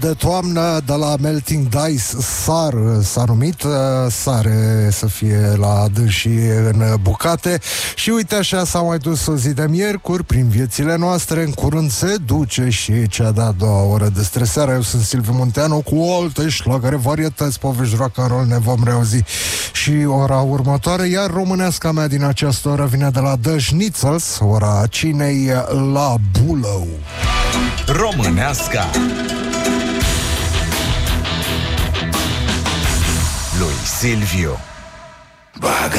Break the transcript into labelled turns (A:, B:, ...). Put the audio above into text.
A: de toamnă de la Melting Dice, Sar s-a numit, sare să fie la dânsii în bucate. Și uite așa s-a mai dus o zi de miercuri prin viețile noastre. În curând se duce și cea de-a doua oră de stresare. Eu sunt Silviu Munteanu cu alte șlagăre, varietăți, povești, rock and roll. Ne vom reauzi și ora următoare. Iar româneasca mea din această oră vine de la The Schnitzels, ora cinei la Bulău.
B: Româneasca lui Silviu.